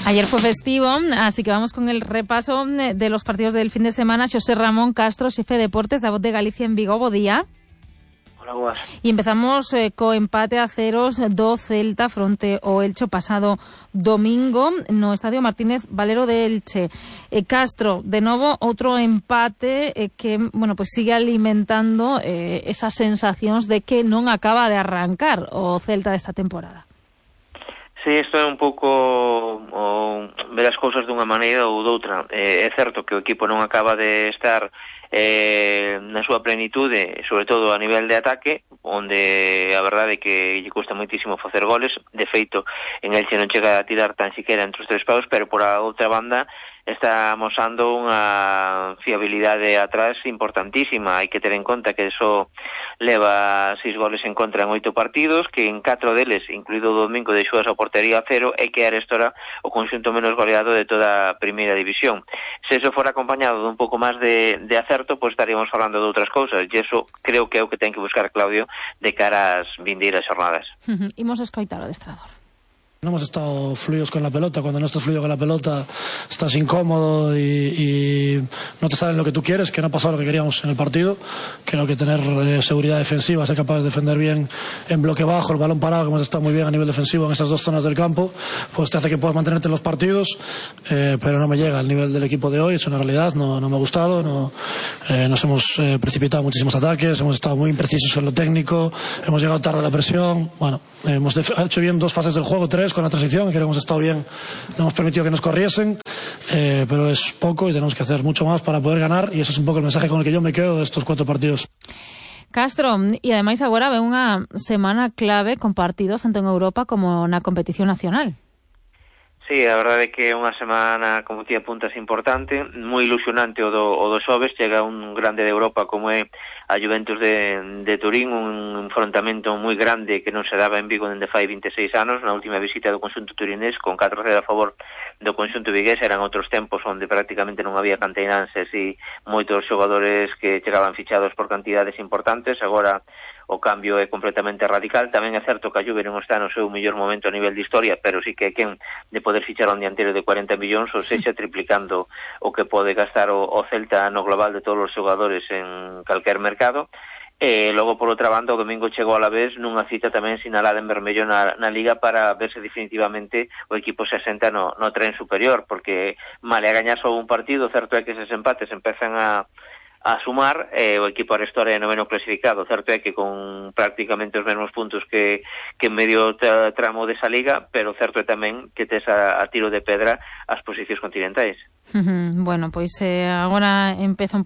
Ayer fue festivo, así que vamos con el repaso de los partidos del fin de semana. Xosé Ramón Castro, xefe de deportes da Voz de Galicia en Vigo, bo día. Hola, boas. E empezamos co empate a ceros do Celta fronte ao Elche pasado domingo no Estadio Martínez Valero de Elche. Castro, de novo, outro empate que, bueno, pues sigue alimentando esas sensacións de que non acaba de arrancar o Celta desta temporada. Sí, isto é un pouco ver as cousas dunha maneira ou doutra. É certo que o equipo non acaba de estar na súa plenitude, sobre todo a nivel de ataque, onde a verdade é que lle custa moitísimo facer goles. De feito, en Elche non chega a tirar tan siquiera entre os tres paus, pero por a outra banda está amosando unha fiabilidade atrás importantísima. Hai que ter en conta que eso leva 6 goles en contra en 8 partidos, que en 4 deles, incluído o domingo, deixou a súa portería a cero, e que era estora o conxunto menos goleado de toda a primeira división. Se eso fora acompañado dun pouco máis de acerto, pois estaríamos falando de outras cousas, e eso creo que é o que ten que buscar Claudio de cara ás vindeiras jornadas. Imos a escoitar o adestrador. No hemos estado fluidos con la pelota. Cuando no estás fluido con la pelota estás incómodo y no te sale lo que tú quieres, que no ha pasado lo que queríamos en el partido. Creo que tener seguridad defensiva, ser capaz de defender bien en bloque bajo, el balón parado, que hemos estado muy bien a nivel defensivo en esas dos zonas del campo, pues te hace que puedas mantenerte en los partidos, pero no me llega al nivel del equipo de hoy. Es una realidad, no me ha gustado, nos hemos precipitado muchísimos ataques, hemos estado muy imprecisos en lo técnico, hemos llegado tarde a la presión. Bueno, hemos hecho bien 2 fases del juego, 3 con la transición, creo que hemos estado bien, no hemos permitido que nos corriesen, pero es poco y tenemos que hacer mucho más para poder ganar, y ese es un poco el mensaje con el que yo me quedo de estos 4 partidos. Castro, e ademais agora ve unha semana clave con partidos tanto en Europa como na competición nacional. Sí, a verdade é que é unha semana, como ti apuntas, importante, moi ilusionante o do xoves. Chega un grande de Europa como é a Juventus de Turín, un enfrontamento moi grande que non se daba en Vigo dende fai 26 anos, na última visita do conxunto turinés, con 4-0 a favor do conxunto vigués. Eran outros tempos onde prácticamente non había canteiranses e moitos xogadores que chegaban fichados por cantidades importantes. Agora o cambio é completamente radical. Tamén é certo que a Juve non está no seu mellor momento a nivel de historia, pero sí que é quen de poder fichar a un dianteiro de 40 millóns, ou sexa, triplicando o que pode gastar o Celta no global de todos os xogadores en calquer mercado. E logo, por outra banda, o domingo chegou a la vez nunha cita tamén sinalada en vermello na Liga para verse definitivamente o equipo se asenta no tren superior, porque male a gañar só un partido, certo é que eses empates empezan a sumar. O equipo arestora é noveno clasificado, certo é que con prácticamente os mesmos puntos que en medio tramo desa liga, pero certo é tamén que tes a tiro de pedra as posicións continentais. Bueno, pois agora empeza un